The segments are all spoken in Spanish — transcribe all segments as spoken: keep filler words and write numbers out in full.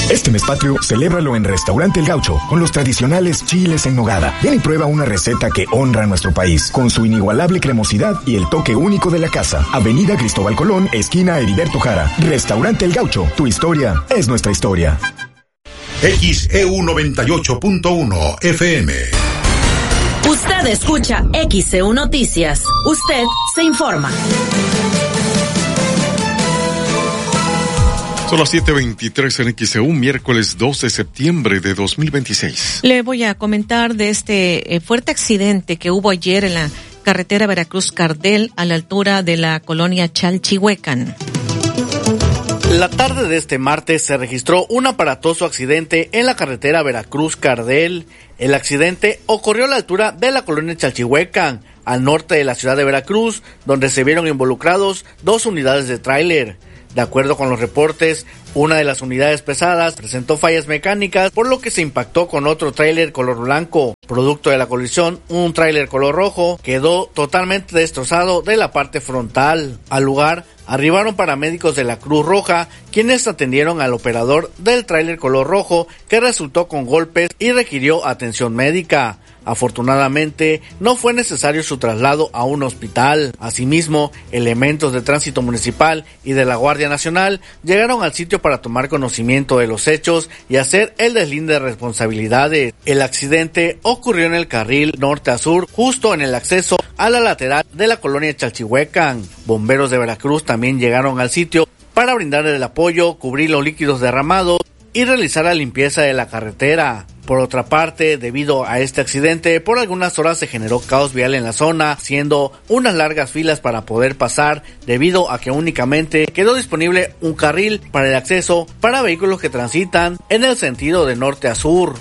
Este mes patrio, celébralo en Restaurante El Gaucho, con los tradicionales chiles en nogada. Ven y prueba una receta que honra a nuestro país, con su inigualable cremosidad y el toque único de la casa. Avenida Cristóbal Colón, esquina Heriberto Jara. Restaurante El Gaucho, tu historia es nuestra historia. X E U noventa y ocho punto uno F M. Usted escucha X E U Noticias. Usted se informa. Son las siete veintitrés en X E U, miércoles dos de septiembre de dos mil veintiséis. Le voy a comentar de este eh, fuerte accidente que hubo ayer en la carretera Veracruz-Cardel a la altura de la colonia Chalchihuecan. La tarde de este martes se registró un aparatoso accidente en la carretera Veracruz-Cardel. El accidente ocurrió a la altura de la colonia Chalchihuecan, al norte de la ciudad de Veracruz, donde se vieron involucrados dos unidades de tráiler. De acuerdo con los reportes, una de las unidades pesadas presentó fallas mecánicas, por lo que se impactó con otro tráiler color blanco. Producto de la colisión, un tráiler color rojo quedó totalmente destrozado de la parte frontal. Al lugar arribaron paramédicos de la Cruz Roja, quienes atendieron al operador del tráiler color rojo, que resultó con golpes y requirió atención médica. Afortunadamente, no fue necesario su traslado a un hospital. Asimismo, elementos de tránsito municipal y de la Guardia Nacional llegaron al sitio para tomar conocimiento de los hechos y hacer el deslinde de responsabilidades. El accidente ocurrió en el carril norte a sur, justo en el acceso a la lateral de la colonia Chalchihuecan. Bomberos de Veracruz también llegaron al sitio para brindar el apoyo, cubrir los líquidos derramados y realizar la limpieza de la carretera. Por otra parte, debido a este accidente, por algunas horas se generó caos vial en la zona, siendo unas largas filas para poder pasar, debido a que únicamente quedó disponible un carril para el acceso para vehículos que transitan en el sentido de norte a sur.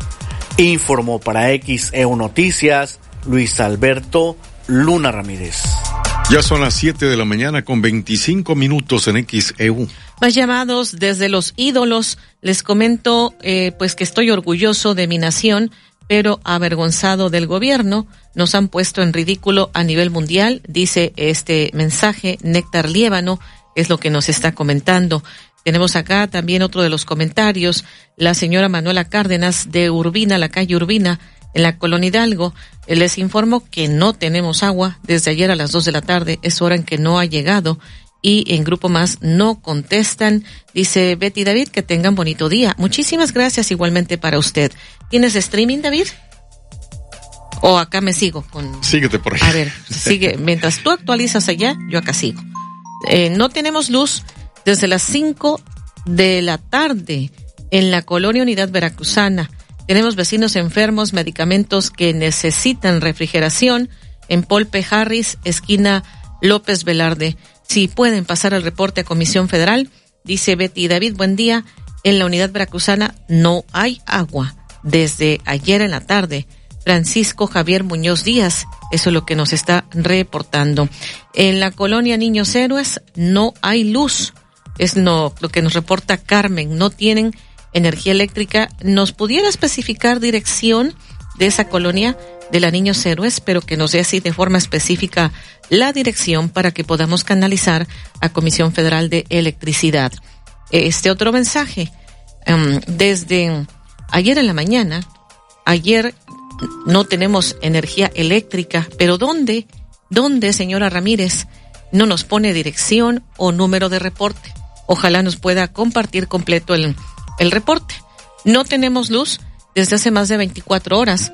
Informó para X E U Noticias, Luis Alberto Luna Ramírez. Ya son las siete de la mañana con veinticinco minutos en X E U. Más llamados desde los ídolos. Les comento eh, pues que estoy orgulloso de mi nación, pero avergonzado del gobierno. Nos han puesto en ridículo a nivel mundial, dice este mensaje. Néctar Liébano es lo que nos está comentando. Tenemos acá también otro de los comentarios. La señora Manuela Cárdenas de Urbina, la calle Urbina, en la Colonia Hidalgo. Les informo que no tenemos agua desde ayer a las dos de la tarde, es hora en que no ha llegado, y en Grupo Más no contestan. Dice Betty David, que tengan bonito día. Muchísimas gracias igualmente para usted. ¿Tienes streaming, David? O acá me sigo con... Síguete por ahí. A ver, sigue. Mientras tú actualizas allá, yo acá sigo. Eh, no tenemos luz desde las cinco de la tarde en la Colonia Unidad Veracruzana. Tenemos vecinos enfermos, medicamentos que necesitan refrigeración en Paul P. Harris, esquina López Velarde. Si pueden pasar el reporte a Comisión Federal, dice Betty David, buen día. En la Unidad Veracruzana no hay agua desde ayer en la tarde. Francisco Javier Muñoz Díaz, eso es lo que nos está reportando. En la Colonia Niños Héroes no hay luz, es no, lo que nos reporta Carmen, no tienen energía eléctrica. ¿Nos pudiera especificar dirección de esa colonia de la Niños Héroes, pero que nos dé así de forma específica la dirección para que podamos canalizar a Comisión Federal de Electricidad? Este otro mensaje, um, desde ayer en la mañana, ayer no tenemos energía eléctrica, pero ¿dónde? ¿Dónde, señora Ramírez? No nos pone dirección o número de reporte. Ojalá nos pueda compartir completo el El reporte. No tenemos luz desde hace más de veinticuatro horas.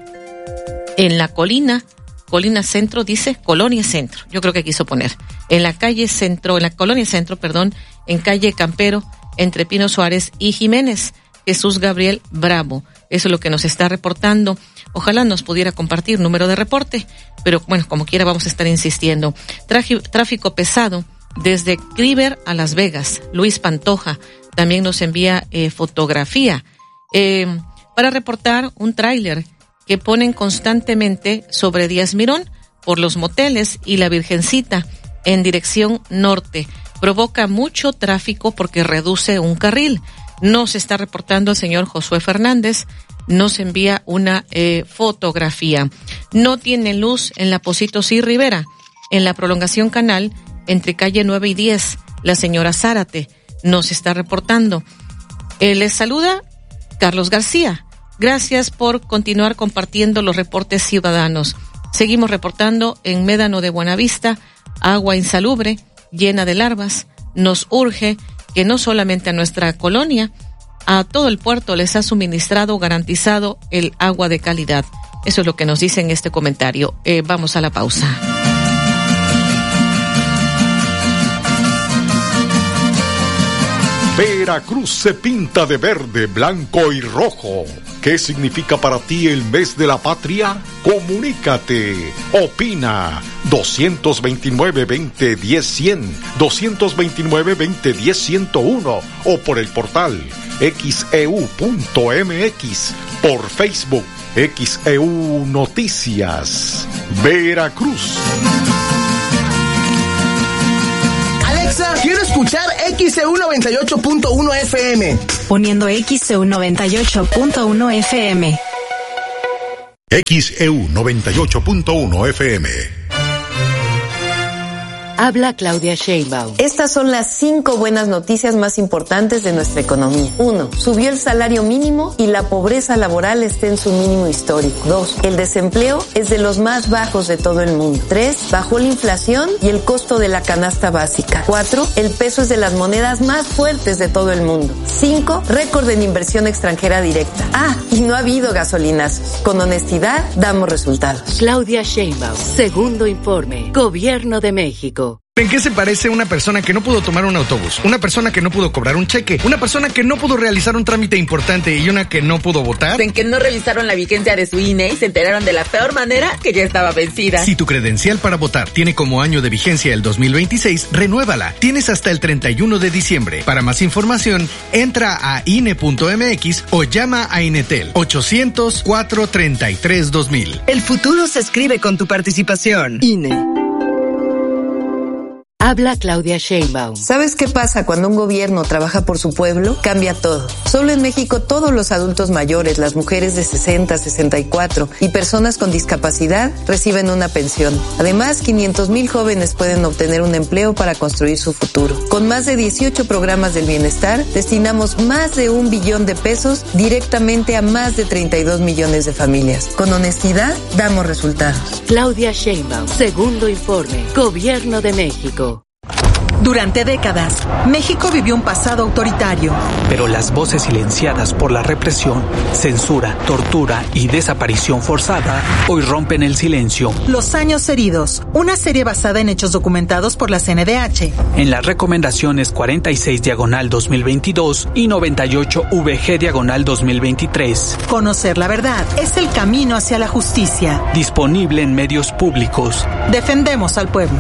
En la colina, colina centro, dice Colonia Centro. Yo creo que quiso poner. En la calle centro, en la Colonia Centro, perdón, en calle Campero, entre Pino Suárez y Jiménez. Jesús Gabriel Bravo. Eso es lo que nos está reportando. Ojalá nos pudiera compartir número de reporte, pero bueno, como quiera vamos a estar insistiendo. Traji- tráfico pesado desde Criver a Las Vegas. Luis Pantoja también nos envía eh, fotografía eh, para reportar un tráiler que ponen constantemente sobre Díaz Mirón por los moteles y la Virgencita en dirección norte. Provoca mucho tráfico porque reduce un carril. Nos está reportando el señor Josué Fernández, nos envía una eh, fotografía. No tiene luz en la Positos y Rivera, en la prolongación canal entre calle nueve y diez. La señora Zárate nos está reportando. Eh, les saluda Carlos García. Gracias por continuar compartiendo los reportes ciudadanos. Seguimos reportando en Médano de Buenavista, agua insalubre, llena de larvas. Nos urge que no solamente a nuestra colonia, a todo el puerto les ha suministrado, garantizado el agua de calidad. Eso es lo que nos dice en este comentario. Eh, vamos a la pausa. Veracruz se pinta de verde, blanco y rojo. ¿Qué significa para ti el mes de la patria? Comunícate, opina. dos dos nueve, veinte, diez, cien, dos dos nueve, veinte, diez, ciento uno o por el portal x e u punto m x, por Facebook X E U Noticias. Veracruz. Alexa, quiero escuchar X E U noventa y ocho punto uno F M. Poniendo X E U noventa y ocho punto uno F M. X E U noventa y ocho punto uno F M. Habla Claudia Sheinbaum. Estas son las cinco buenas noticias más importantes de nuestra economía. Uno, subió el salario mínimo y la pobreza laboral está en su mínimo histórico. Dos, el desempleo es de los más bajos de todo el mundo. Tres, bajó la inflación y el costo de la canasta básica. Cuatro, el peso es de las monedas más fuertes de todo el mundo. Cinco, récord en inversión extranjera directa. Ah, y no ha habido gasolinazos. Con honestidad, damos resultados. Claudia Sheinbaum, segundo informe, Gobierno de México. ¿En qué se parece una persona que no pudo tomar un autobús, una persona que no pudo cobrar un cheque, una persona que no pudo realizar un trámite importante y una que no pudo votar? En que no revisaron la vigencia de su I N E y se enteraron de la peor manera que ya estaba vencida. Si tu credencial para votar tiene como año de vigencia el dos mil veintiséis, renuévala. Tienes hasta el treinta y uno de diciembre. Para más información, entra a I N E punto M X o llama a Inetel ochocientos, cuatro treinta y tres, dos mil. El futuro se escribe con tu participación. I N E. Habla Claudia Sheinbaum. ¿Sabes qué pasa cuando un gobierno trabaja por su pueblo? Cambia todo. Solo en México todos los adultos mayores, las mujeres de sesenta, sesenta y cuatro y personas con discapacidad reciben una pensión. Además, quinientos mil jóvenes pueden obtener un empleo para construir su futuro. Con más de dieciocho programas del bienestar, destinamos más de un billón de pesos directamente a más de treinta y dos millones de familias. Con honestidad, damos resultados. Claudia Sheinbaum, segundo informe, Gobierno de México. Durante décadas, México vivió un pasado autoritario. Pero las voces silenciadas por la represión, censura, tortura y desaparición forzada hoy rompen el silencio. Los años heridos, una serie basada en hechos documentados por la C N D H. En las recomendaciones cuarenta y seis diagonal dos mil veintidós y noventa y ocho V G diagonal dos mil veintitrés. Conocer la verdad es el camino hacia la justicia. Disponible en medios públicos. Defendemos al pueblo.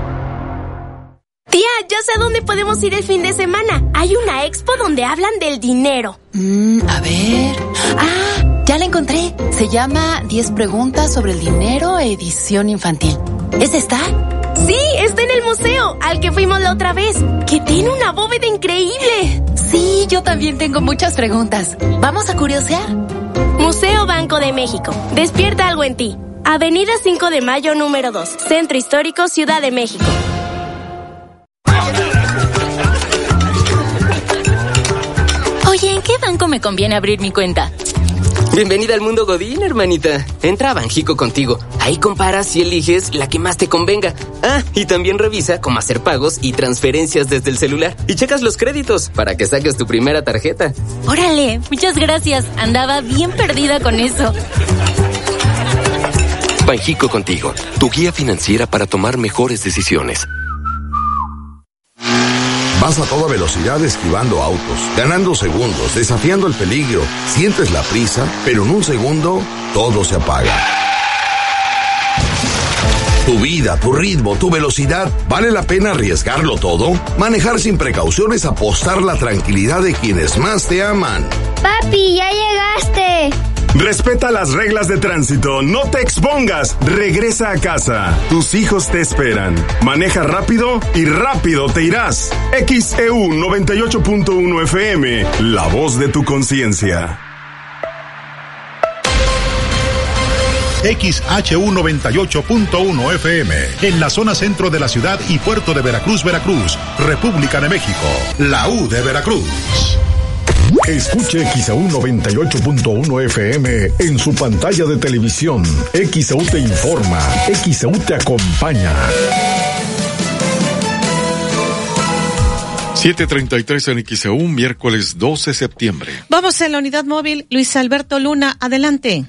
Tía, ya sé a dónde podemos ir el fin de semana. Hay una expo donde hablan del dinero. Mm, a ver... Ah, ya la encontré. Se llama diez preguntas sobre el dinero, edición infantil. ¿Es esta? Sí, está en el museo, al que fuimos la otra vez, que tiene una bóveda increíble. Sí, yo también tengo muchas preguntas. ¿Vamos a curiosear? Museo Banco de México. Despierta algo en ti. Avenida cinco de Mayo, número dos. Centro Histórico, Ciudad de México. Oye, ¿en qué banco me conviene abrir mi cuenta? Bienvenida al mundo Godín, hermanita. Entra a Banjico contigo. Ahí comparas y eliges la que más te convenga. Ah, y también revisa cómo hacer pagos y transferencias desde el celular. Y checas los créditos para que saques tu primera tarjeta. Órale, muchas gracias. Andaba bien perdida con eso. Banjico contigo, tu guía financiera para tomar mejores decisiones. Vas a toda velocidad esquivando autos, ganando segundos, desafiando el peligro. Sientes la prisa, pero en un segundo, todo se apaga. Tu vida, tu ritmo, tu velocidad, ¿vale la pena arriesgarlo todo? Manejar sin precauciones, apostar la tranquilidad de quienes más te aman. Papi, ya llegaste. Respeta las reglas de tránsito, no te expongas, regresa a casa. Tus hijos te esperan. Maneja rápido y rápido te irás. X E U noventa y ocho punto uno F M, la voz de tu conciencia. X H U noventa y ocho punto uno F M, en la zona centro de la ciudad y puerto de Veracruz, Veracruz, República de México, la U de Veracruz. Escuche X E U noventa y ocho punto uno F M en su pantalla de televisión. X E U te informa, X E U te acompaña. siete treinta y tres en X E U, miércoles doce de septiembre. Vamos en la unidad móvil, Luis Alberto Luna, adelante.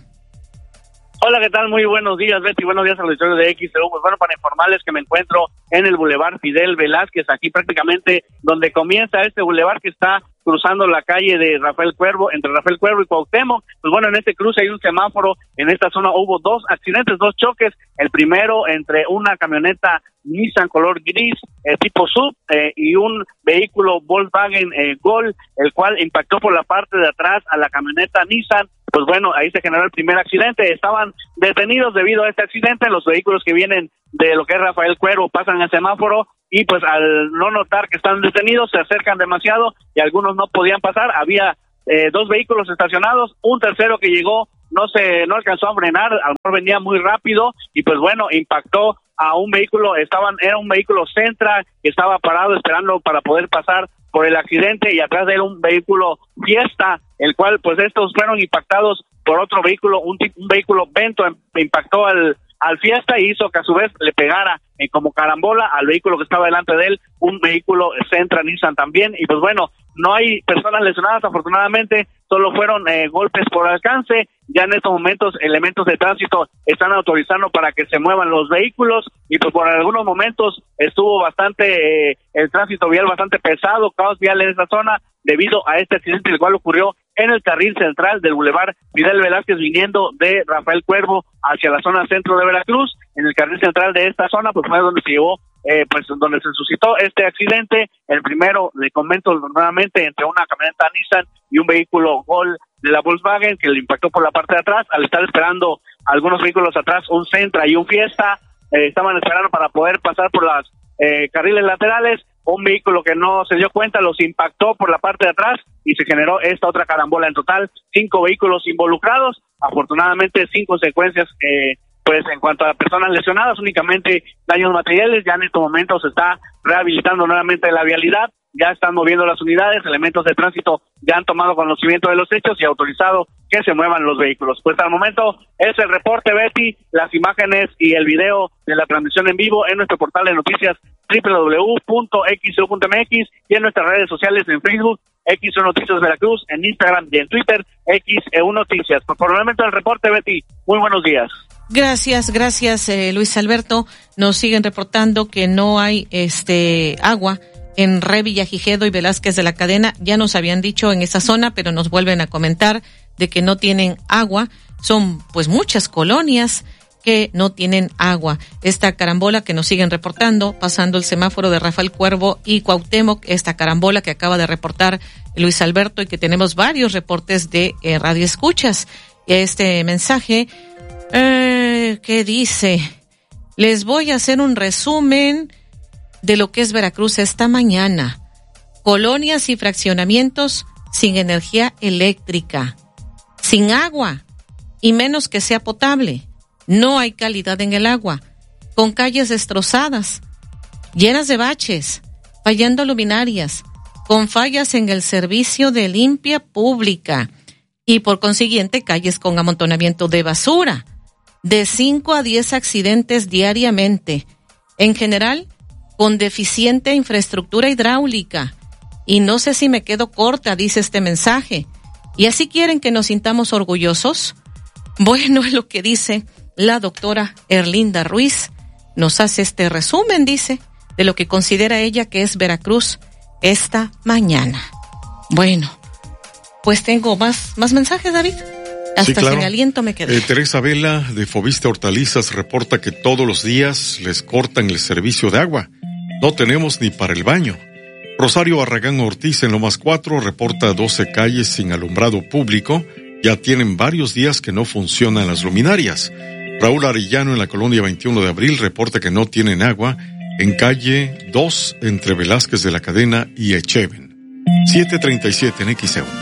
Hola, ¿qué tal? Muy buenos días, Betty. Buenos días al auditorio de X E U. Pues bueno, para informarles que me encuentro en el Boulevard Fidel Velázquez, aquí prácticamente donde comienza este bulevar que está cruzando la calle de Rafael Cuervo, entre Rafael Cuervo y Cuauhtémoc. Pues bueno, en este cruce hay un semáforo. En esta zona hubo dos accidentes, dos choques. El primero entre una camioneta Nissan color gris, eh, tipo sub, eh, y un vehículo Volkswagen eh, Gol, el cual impactó por la parte de atrás a la camioneta Nissan. Pues bueno, ahí se generó el primer accidente. Estaban detenidos debido a este accidente. Los vehículos que vienen de lo que es Rafael Cuervo pasan el semáforo y pues al no notar que están detenidos se acercan demasiado y algunos no podían pasar. Había eh, dos vehículos estacionados, un tercero que llegó no se no alcanzó a frenar, a lo mejor venía muy rápido y pues bueno, impactó a un vehículo. Estaban era un vehículo Sentra que estaba parado esperando para poder pasar por el accidente y atrás de él un vehículo Fiesta, el cual pues estos fueron impactados por otro vehículo, un, un vehículo Vento impactó al al Fiesta y hizo que a su vez le pegara eh, como carambola al vehículo que estaba delante de él, un vehículo Sentra Nissan también. Y pues bueno, no hay personas lesionadas afortunadamente, solo fueron eh, golpes por alcance. Ya en estos momentos elementos de tránsito están autorizando para que se muevan los vehículos y pues por algunos momentos estuvo bastante eh, el tránsito vial bastante pesado, caos vial en esa zona debido a este accidente el cual ocurrió en el carril central del Boulevard Fidel Velázquez viniendo de Rafael Cuervo hacia la zona centro de Veracruz. En el carril central de esta zona pues fue donde se llevó eh, pues donde se suscitó este accidente. El primero, le comento nuevamente, entre una camioneta Nissan y un vehículo Gol de la Volkswagen que le impactó por la parte de atrás. Al estar esperando algunos vehículos atrás, un Sentra y un Fiesta, eh, estaban esperando para poder pasar por las eh, carriles laterales. Un vehículo que no se dio cuenta los impactó por la parte de atrás y se generó esta otra carambola. En total, cinco vehículos involucrados, afortunadamente sin consecuencias eh, pues en cuanto a personas lesionadas, únicamente daños materiales. Ya en estos momentos se está rehabilitando nuevamente la vialidad, ya están moviendo las unidades, elementos de tránsito ya han tomado conocimiento de los hechos y autorizado que se muevan los vehículos. Pues al momento es el reporte, Betty, las imágenes y el video de la transmisión en vivo en nuestro portal de noticias doble u doble u doble u punto x e u punto m x y en nuestras redes sociales en Facebook, X E U Noticias Veracruz, en Instagram y en Twitter, X E U Noticias. Por el momento el reporte, Betty, muy buenos días. Gracias, gracias eh, Luis Alberto. Nos siguen reportando que no hay este agua en Re Villagigedo y Velázquez de la Cadena. Ya nos habían dicho en esa zona, pero nos vuelven a comentar de que no tienen agua. Son pues muchas colonias que no tienen agua. Esta carambola que nos siguen reportando, pasando el semáforo de Rafael Cuervo y Cuauhtémoc, esta carambola que acaba de reportar Luis Alberto y que tenemos varios reportes de eh, radio escuchas. Este mensaje, eh, ¿qué dice? Les voy a hacer un resumen de lo que es Veracruz esta mañana. Colonias y fraccionamientos sin energía eléctrica, sin agua, y menos que sea potable. No hay calidad en el agua, con calles destrozadas, llenas de baches, fallando luminarias, con fallas en el servicio de limpia pública y por consiguiente calles con amontonamiento de basura. De cinco a diez accidentes diariamente. En general, con deficiente infraestructura hidráulica. Y no sé si me quedo corta, dice este mensaje. ¿Y así quieren que nos sintamos orgullosos? Bueno, es lo que dice la doctora Erlinda Ruiz. Nos hace este resumen, dice, de lo que considera ella que es Veracruz esta mañana. Bueno, pues tengo más, más mensajes, David. Hasta sí, claro. Sin aliento me quedé. Eh, Teresa Vela, de Fovista Hortalizas, reporta que todos los días les cortan el servicio de agua. No tenemos ni para el baño. Rosario Barragán Ortiz, en Lomas cuatro, reporta doce calles sin alumbrado público. Ya tienen varios días que no funcionan las luminarias. Raúl Arellano, en la colonia veintiuno de abril, reporta que no tienen agua en calle dos, entre Velázquez de la Cadena y Echeven. siete treinta y siete en X E U.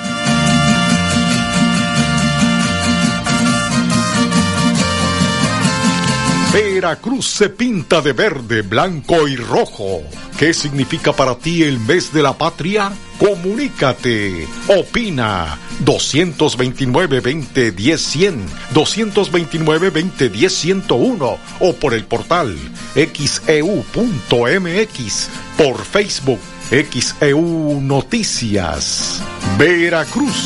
Veracruz se pinta de verde, blanco y rojo. ¿Qué significa para ti el mes de la patria? Comunícate, opina, dos dos nueve, veinte, diez, cien, dos dos nueve, veinte, diez, ciento uno o por el portal equis e u punto eme equis, por Facebook, X E U Noticias, Veracruz.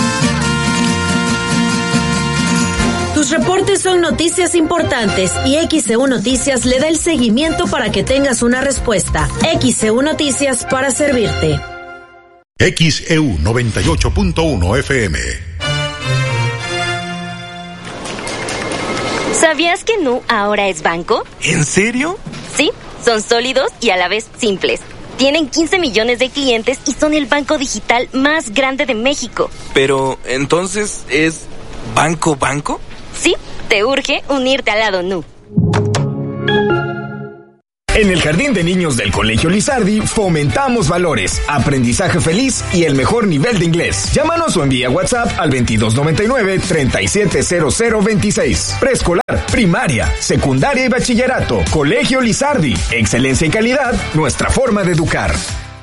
Tus reportes son noticias importantes y X E U Noticias le da el seguimiento para que tengas una respuesta. X E U Noticias para servirte. X E U noventa y ocho punto uno F M. ¿Sabías que Nu ahora es banco? ¿En serio? Sí, son sólidos y a la vez simples. Tienen quince millones de clientes y son el banco digital más grande de México. Pero, ¿entonces es banco banco? Sí, te urge unirte al lado Nu. En el Jardín de Niños del Colegio Lizardi fomentamos valores, aprendizaje feliz y el mejor nivel de inglés. Llámanos o envía WhatsApp al veintidós noventa y nueve, treinta y siete cero cero veintiséis. Preescolar, primaria, secundaria y bachillerato. Colegio Lizardi. Excelencia y calidad, nuestra forma de educar.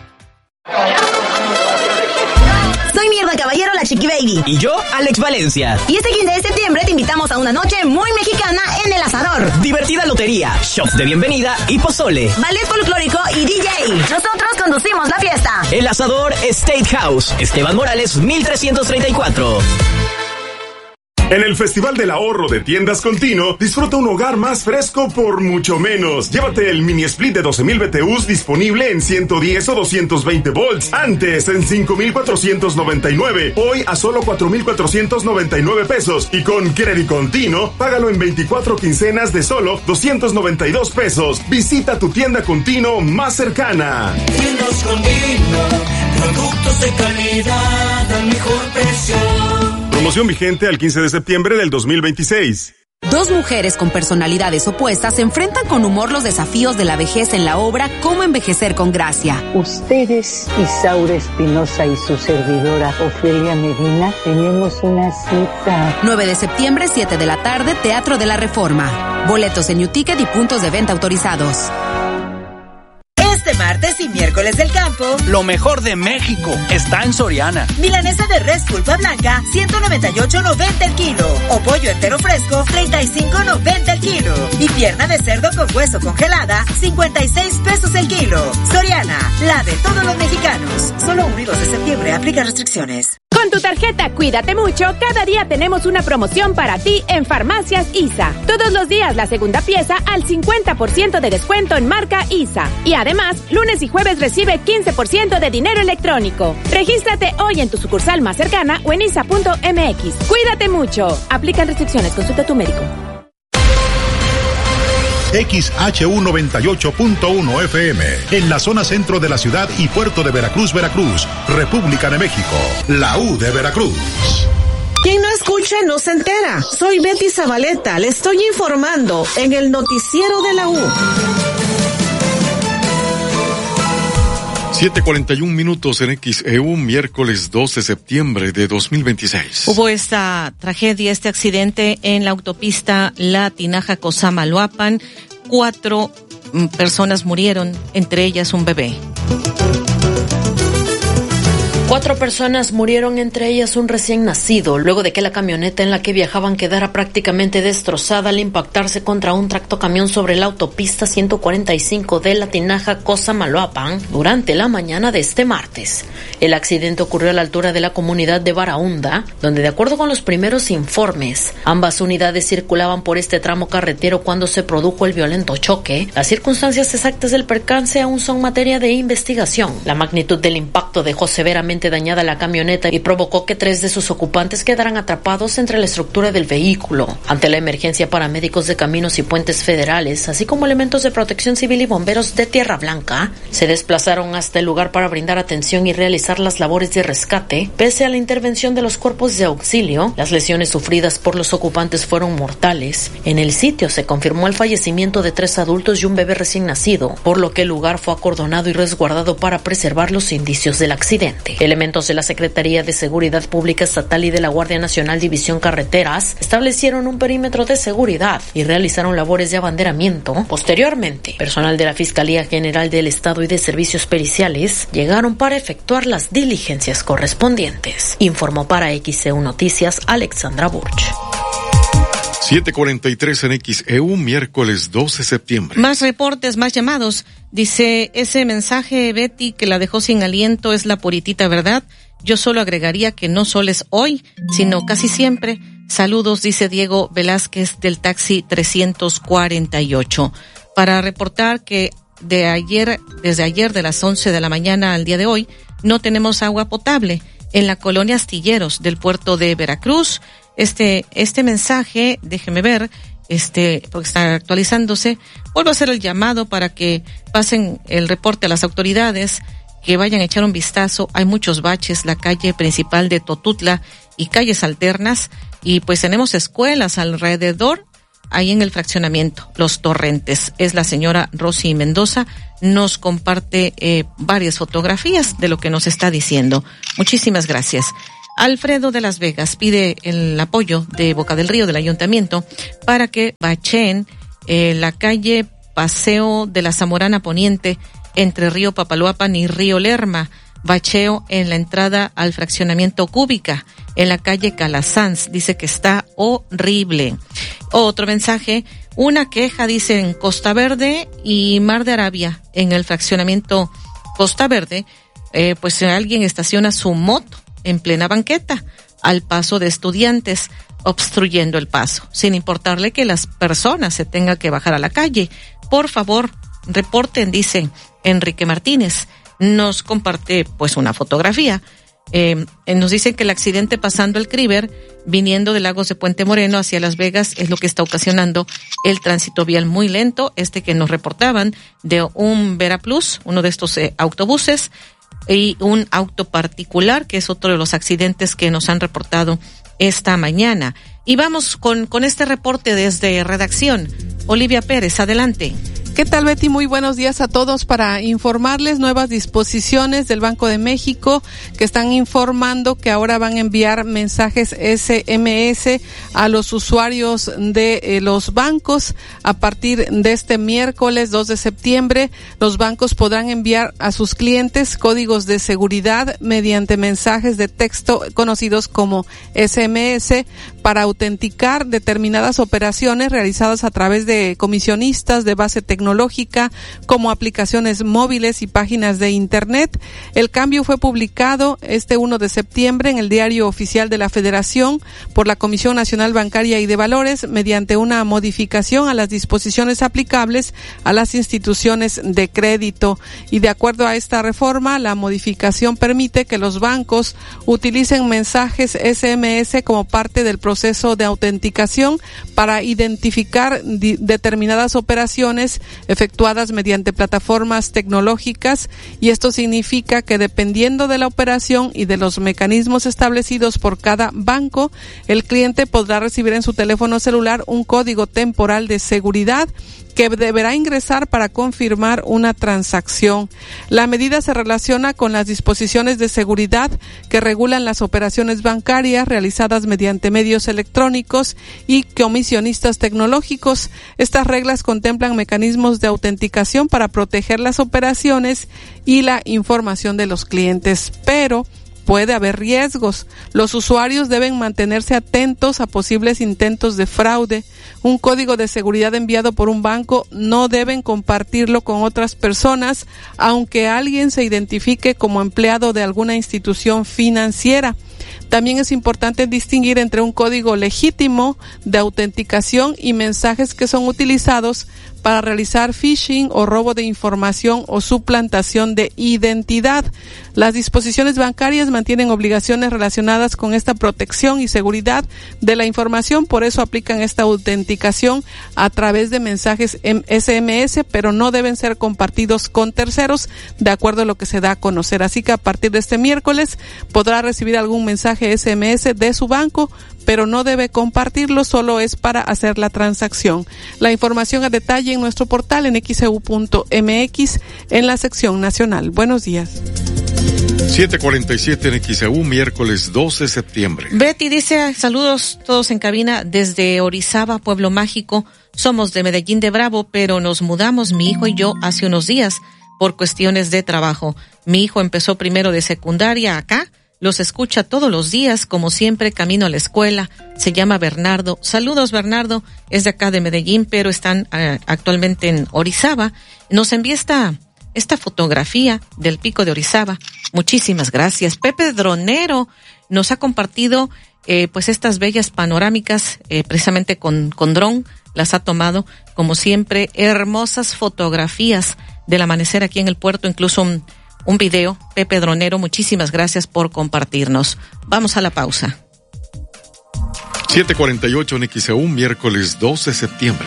Soy Mierda Caballero, la Chiqui Baby. Y yo, Alex Valencia. Y este quince de septiembre te invitamos a una noche muy mexicana en El Asador. Divertida lotería, shots de bienvenida y pozole. Ballet folclórico y D J. Nosotros conducimos la fiesta. El Asador State House, Esteban Morales, mil trescientos treinta y cuatro. En el Festival del Ahorro de Tiendas Continuo, disfruta un hogar más fresco por mucho menos. Llévate el mini split de doce mil B T Us disponible en ciento diez o doscientos veinte volts. Antes en cinco mil cuatrocientos noventa y nueve. Hoy a solo cuatro mil cuatrocientos noventa y nueve pesos. Y con Crédito Continuo, págalo en veinticuatro quincenas de solo doscientos noventa y dos pesos. Visita tu tienda Continuo más cercana. Tiendas Continuo, productos de calidad al mejor precio. Promoción vigente al quince de septiembre del dos mil veintiséis. Dos mujeres con personalidades opuestas se enfrentan con humor los desafíos de la vejez en la obra Cómo envejecer con gracia. Ustedes, Isaura Espinosa y su servidora Ofelia Medina, tenemos una cita. nueve de septiembre, siete de la tarde, Teatro de la Reforma. Boletos en Newticket y puntos de venta autorizados. Este martes y miércoles del campo, lo mejor de México está en Soriana. Milanesa de res pulpa blanca, ciento noventa y ocho noventa el kilo. O pollo entero fresco, treinta y cinco noventa el kilo. Y pierna de cerdo con hueso congelada, cincuenta y seis pesos el kilo. Soriana, la de todos los mexicanos. Solo uno y dos de septiembre, aplica restricciones. Con tu tarjeta Cuídate Mucho, cada día tenemos una promoción para ti en Farmacias I S A. Todos los días la segunda pieza al cincuenta por ciento de descuento en marca I S A. Y además, lunes y jueves recibe quince por ciento de dinero electrónico. Regístrate hoy en tu sucursal más cercana o en isa punto eme equis. Cuídate mucho. Aplican restricciones. Consulta a tu médico. X H U noventa y ocho punto uno F M, en la zona centro de la ciudad y puerto de Veracruz, Veracruz, República de México, la U de Veracruz. Quien no escucha no se entera. Soy Betty Zabaleta, le estoy informando en el noticiero de la U. siete cuarenta y un minutos en X E U, miércoles doce de septiembre de dos mil veintiséis. Hubo esta tragedia, este accidente en la autopista La Tinaja-Cosamaloapan. Cuatro personas murieron, entre ellas un bebé. Cuatro personas murieron, entre ellas un recién nacido, luego de que la camioneta en la que viajaban quedara prácticamente destrozada al impactarse contra un tractocamión sobre la autopista ciento cuarenta y cinco de La Tinaja-Cosamaloapan durante la mañana de este martes. El accidente ocurrió a la altura de la comunidad de Barahunda, donde de acuerdo con los primeros informes, ambas unidades circulaban por este tramo carretero cuando se produjo el violento choque. Las circunstancias exactas del percance aún son materia de investigación. La magnitud del impacto dejó severamente dañada la camioneta y provocó que tres de sus ocupantes quedaran atrapados entre la estructura del vehículo. Ante la emergencia, paramédicos de Caminos y Puentes Federales, así como elementos de Protección Civil y bomberos de Tierra Blanca, se desplazaron hasta el lugar para brindar atención y realizar las labores de rescate. Pese a la intervención de los cuerpos de auxilio, las lesiones sufridas por los ocupantes fueron mortales. En el sitio se confirmó el fallecimiento de tres adultos y un bebé recién nacido, por lo que el lugar fue acordonado y resguardado para preservar los indicios del accidente. Elementos de la Secretaría de Seguridad Pública Estatal y de la Guardia Nacional División Carreteras establecieron un perímetro de seguridad y realizaron labores de abanderamiento. Posteriormente, personal de la Fiscalía General del Estado y de Servicios Periciales llegaron para efectuar las diligencias correspondientes. Informó para X E U Noticias Alexandra Burch. siete cuarenta y tres en X E U, miércoles doce de septiembre. Más reportes, más llamados. Dice, ese mensaje, Betty, que la dejó sin aliento es la puritita verdad. Yo solo agregaría que no solo es hoy, sino casi siempre. Saludos, dice Diego Velázquez del taxi trescientos cuarenta y ocho. Para reportar que de ayer, desde ayer de las once de la mañana al día de hoy, no tenemos agua potable en la colonia Astilleros del puerto de Veracruz. Este, este mensaje, déjeme ver, este, porque está actualizándose. Vuelvo a hacer el llamado para que pasen el reporte a las autoridades, que vayan a echar un vistazo. Hay muchos baches, la calle principal de Totutla y calles alternas, y pues tenemos escuelas alrededor, ahí en el fraccionamiento, Los Torrentes. Es la señora Rosy Mendoza, nos comparte eh, varias fotografías de lo que nos está diciendo. Muchísimas gracias. Alfredo de Las Vegas pide el apoyo de Boca del Río, del ayuntamiento, para que bacheen eh, la calle Paseo de la Zamorana Poniente entre Río Papaloapan y Río Lerma. Bacheo en la entrada al fraccionamiento Cúbica, en la calle Calasanz. Dice que está horrible. Otro mensaje, una queja, dice, en Costa Verde y Mar de Arabia, en el fraccionamiento Costa Verde, eh, pues alguien estaciona su moto en plena banqueta, al paso de estudiantes, obstruyendo el paso, sin importarle que las personas se tengan que bajar a la calle. Por favor, reporten, dice Enrique Martínez. Nos comparte pues una fotografía. Eh, nos dicen que el accidente pasando el Criber, viniendo de Lagos de Puente Moreno hacia Las Vegas, es lo que está ocasionando el tránsito vial muy lento. Este que nos reportaban de un Veraplus, uno de estos eh, autobuses, y un auto particular, que es otro de los accidentes que nos han reportado esta mañana. Y vamos con, con este reporte desde redacción. Olivia Pérez, adelante. ¿Qué tal, Betty? Muy buenos días a todos para informarles nuevas disposiciones del Banco de México, que están informando que ahora van a enviar mensajes ese eme ese a los usuarios de eh, los bancos. A partir de este miércoles dos de septiembre, los bancos podrán enviar a sus clientes códigos de seguridad mediante mensajes de texto conocidos como ese eme ese para autenticar determinadas operaciones realizadas a través de comisionistas de base tecnológica, como aplicaciones móviles y páginas de Internet. El cambio fue publicado este primero de septiembre en el Diario Oficial de la Federación por la Comisión Nacional Bancaria y de Valores, mediante una modificación a las disposiciones aplicables a las instituciones de crédito. Y de acuerdo a esta reforma, la modificación permite que los bancos utilicen mensajes ese eme ese como parte del proceso de autenticación para identificar di- determinadas operaciones efectuadas mediante plataformas tecnológicas, y esto significa que dependiendo de la operación y de los mecanismos establecidos por cada banco, el cliente podrá recibir en su teléfono celular un código temporal de seguridad que deberá ingresar para confirmar una transacción. La medida se relaciona con las disposiciones de seguridad que regulan las operaciones bancarias realizadas mediante medios electrónicos y comisionistas tecnológicos. Estas reglas contemplan mecanismos de autenticación para proteger las operaciones y la información de los clientes, pero puede haber riesgos. Los usuarios deben mantenerse atentos a posibles intentos de fraude. Un código de seguridad enviado por un banco no deben compartirlo con otras personas, aunque alguien se identifique como empleado de alguna institución financiera. También es importante distinguir entre un código legítimo de autenticación y mensajes que son utilizados para realizar phishing o robo de información o suplantación de identidad. Las disposiciones bancarias mantienen obligaciones relacionadas con esta protección y seguridad de la información, por eso aplican esta autenticación a través de mensajes ese eme ese, pero no deben ser compartidos con terceros, de acuerdo a lo que se da a conocer. Así que a partir de este miércoles podrá recibir algún mensaje ese eme ese de su banco, pero no debe compartirlo, solo es para hacer la transacción. La información a detalle en nuestro portal en equis e u punto eme equis en la sección nacional. Buenos días. siete cuarenta y siete en X E U, miércoles doce de septiembre. Betty dice, saludos todos en cabina desde Orizaba, Pueblo Mágico. Somos de Medellín de Bravo, pero nos mudamos mi hijo y yo hace unos días por cuestiones de trabajo. Mi hijo empezó primero de secundaria acá, los escucha todos los días, como siempre, camino a la escuela. Se llama Bernardo. Saludos, Bernardo, es de acá de Medellín, pero están uh, actualmente en Orizaba. Nos envía esta, esta fotografía del pico de Orizaba. Muchísimas gracias. Pepe Dronero nos ha compartido eh, pues estas bellas panorámicas, eh, precisamente con, con dron. Las ha tomado, como siempre, hermosas fotografías del amanecer aquí en el puerto, incluso un, un video. Pepe Dronero, muchísimas gracias por compartirnos. Vamos a la pausa. siete cuarenta y ocho en X E U, miércoles doce de septiembre.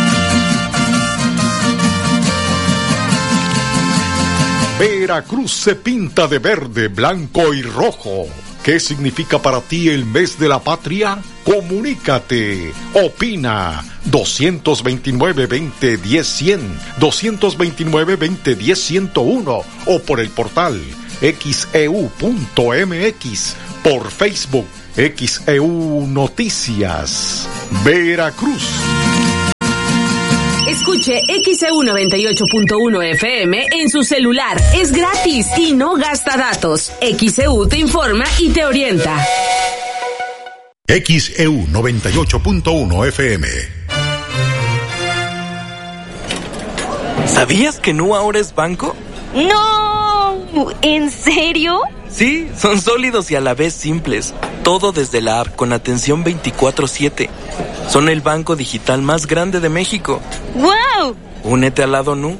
Veracruz se pinta de verde, blanco y rojo. ¿Qué significa para ti el mes de la patria? Comunícate, opina, dos dos nueve, veinte, diez, cien, dos dos nueve, veinte, diez, ciento uno o por el portal X E U punto M X, por Facebook X E U Noticias. Veracruz. Escuche X E U noventa y ocho punto uno F M en su celular. Es gratis y no gasta datos. X E U te informa y te orienta. X E U noventa y ocho punto uno F M. ¿Sabías que Nu ahora es banco? ¡No! ¿En serio? Sí, son sólidos y a la vez simples. Todo desde la app con atención veinticuatro siete. Son el banco digital más grande de México. ¡Wow! Únete al lado Nu.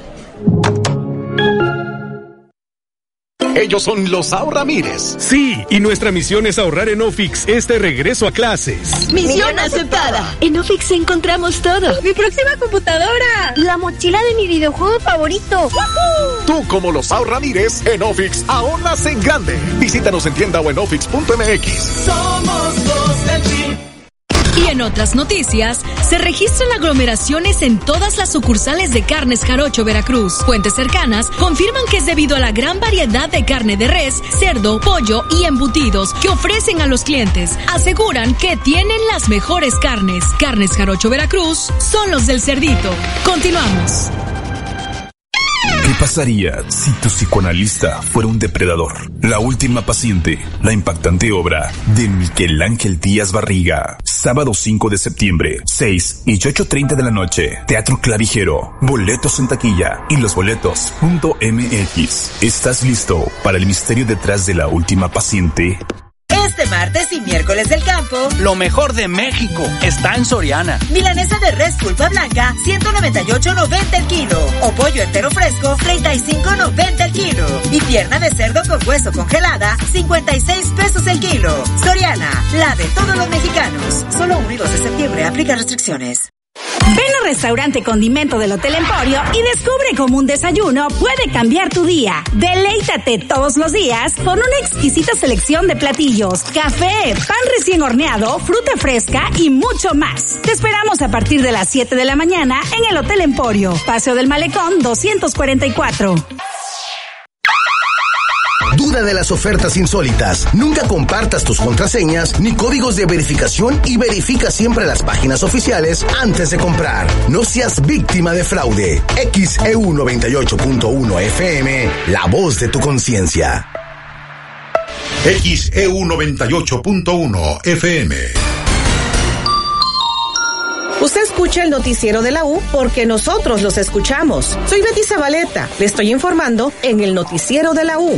Ellos son los Ahorramires. Sí, y nuestra misión es ahorrar en Ofix este regreso a clases. ¡Misión aceptada! En Ofix encontramos todo. ¡Mi próxima computadora! La mochila de mi videojuego favorito. ¡Woohoo! Tú, como los Ahorramires, en Ofix ahorras en grande. Visítanos en tienda o en ofix punto m x. Somos los del Team. Y en otras noticias, se registran aglomeraciones en todas las sucursales de Carnes Jarocho Veracruz. Fuentes cercanas confirman que es debido a la gran variedad de carne de res, cerdo, pollo y embutidos que ofrecen a los clientes. Aseguran que tienen las mejores carnes. Carnes Jarocho Veracruz son los del cerdito. Continuamos. ¿Qué pasaría si tu psicoanalista fuera un depredador? La última paciente, la impactante obra de Miguel Ángel Díaz Barriga. Sábado cinco de septiembre, seis y ocho treinta de la noche. Teatro Clavijero. Boletos en taquilla y los boletos punto m x. ¿Estás listo para el misterio detrás de la última paciente? Este martes y miércoles del campo, lo mejor de México está en Soriana. Milanesa de res pulpa blanca, ciento noventa y ocho noventa el kilo. O pollo entero fresco, treinta y cinco noventa el kilo. Y pierna de cerdo con hueso congelada, cincuenta y seis pesos el kilo. Soriana, la de todos los mexicanos. Solo uno y dos de septiembre, aplica restricciones. Ven al restaurante Condimento del Hotel Emporio y descubre cómo un desayuno puede cambiar tu día. Deleítate todos los días con una exquisita selección de platillos, café, pan recién horneado, fruta fresca y mucho más. Te esperamos a partir de las siete de la mañana en el Hotel Emporio, Paseo del Malecón doscientos cuarenta y cuatro. Duda de las ofertas insólitas. Nunca compartas tus contraseñas ni códigos de verificación y verifica siempre las páginas oficiales antes de comprar. No seas víctima de fraude. X E U noventa y ocho punto uno F M, la voz de tu conciencia. X E U noventa y ocho punto uno F M. Usted escucha el noticiero de la U porque nosotros los escuchamos. Soy Betty Zabaleta. Le estoy informando en el noticiero de la U.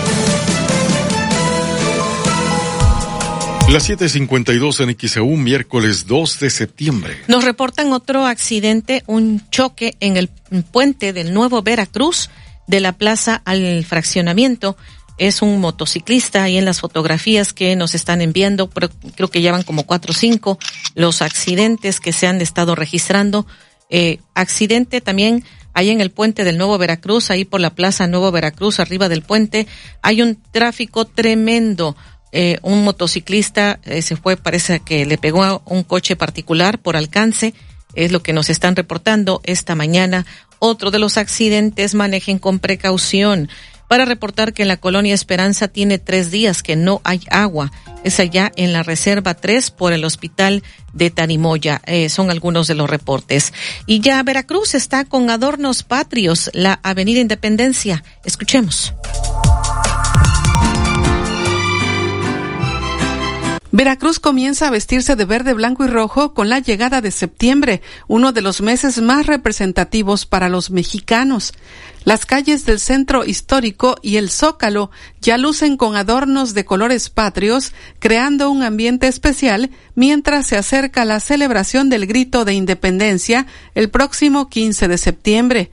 Las siete cincuenta y dos en X E U, miércoles dos de septiembre. Nos reportan otro accidente, un choque en el puente del Nuevo Veracruz, de la plaza al fraccionamiento. Es un motociclista ahí en las fotografías que nos están enviando, pero creo que llevan como cuatro o cinco los accidentes que se han estado registrando. Eh, accidente también ahí en el puente del Nuevo Veracruz, ahí por la plaza Nuevo Veracruz, arriba del puente, hay un tráfico tremendo. Eh, un motociclista eh, se fue, parece que le pegó a un coche particular por alcance, es lo que nos están reportando esta mañana. Otro de los accidentes, manejen con precaución. para reportar que en la colonia Esperanza tiene tres días que no hay agua. Es allá en la Reserva tres por el hospital de Tarimoya. Eh, son algunos de los reportes. Y ya Veracruz está con adornos patrios, la Avenida Independencia. Escuchemos. Veracruz comienza a vestirse de verde, blanco y rojo con la llegada de septiembre, uno de los meses más representativos para los mexicanos. Las calles del centro histórico y el Zócalo ya lucen con adornos de colores patrios, creando un ambiente especial mientras se acerca la celebración del Grito de Independencia el próximo quince de septiembre.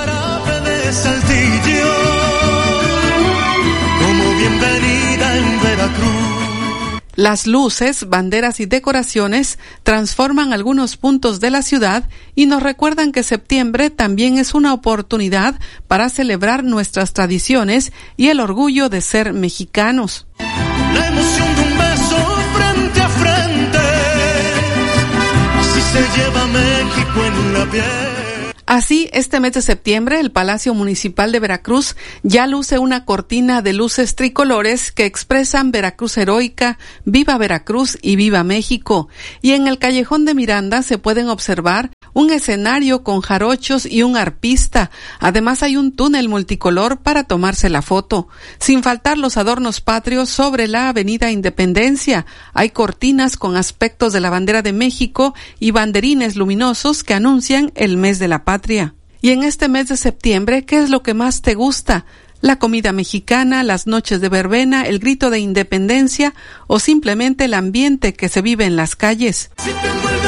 Como bienvenida en Veracruz. Las luces, banderas y decoraciones transforman algunos puntos de la ciudad y nos recuerdan que septiembre también es una oportunidad para celebrar nuestras tradiciones y el orgullo de ser mexicanos. La emoción de un beso frente a frente, así se lleva México en la piel. Así, este mes de septiembre, el Palacio Municipal de Veracruz ya luce una cortina de luces tricolores que expresan Veracruz heroica, viva Veracruz y viva México. Y en el Callejón de Miranda se pueden observar un escenario con jarochos y un arpista. Además hay un túnel multicolor para tomarse la foto. Sin faltar los adornos patrios sobre la Avenida Independencia. Hay cortinas con aspectos de la bandera de México y banderines luminosos que anuncian el mes de la patria. Y en este mes de septiembre, ¿qué es lo que más te gusta? ¿La comida mexicana, las noches de verbena, el grito de independencia o simplemente el ambiente que se vive en las calles?